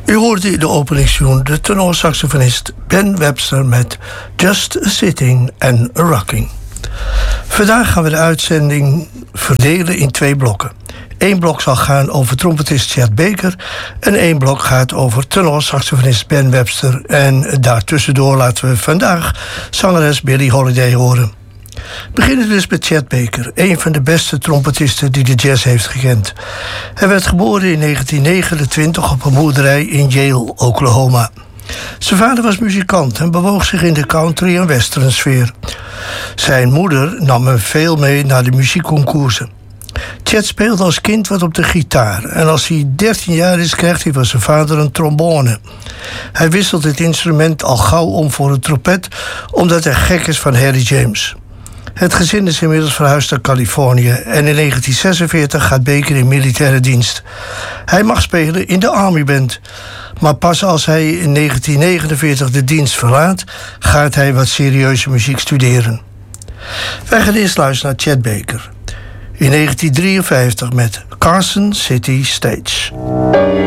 U hoorde in de openingstune de tenorsaxofonist Ben Webster met Just a Sitting and a Rocking. Vandaag gaan we de uitzending verdelen in 2 blokken. 1 blok zal gaan over trompetist Chet Baker en 1 blok gaat over tenorsaxofonist Ben Webster. En daartussendoor laten we vandaag zangeres Billie Holiday horen. We beginnen dus met Chet Baker, een van de beste trompetisten die de jazz heeft gekend. Hij werd geboren in 1929 op een boerderij in Yale, Oklahoma. Zijn vader was muzikant en bewoog zich in de country- en western sfeer. Zijn moeder nam hem veel mee naar de muziekconcoursen. Chet speelde als kind wat op de gitaar en als hij 13 jaar is krijgt hij van zijn vader een trombone. Hij wisselt het instrument al gauw om voor een trompet omdat hij gek is van Harry James. Het gezin is inmiddels verhuisd naar Californië en in 1946 gaat Baker in militaire dienst. Hij mag spelen in de Army Band, maar pas als hij in 1949 de dienst verlaat, gaat hij wat serieuze muziek studeren. Wij gaan eerst luisteren naar Chet Baker in 1953 met Carson City Stage.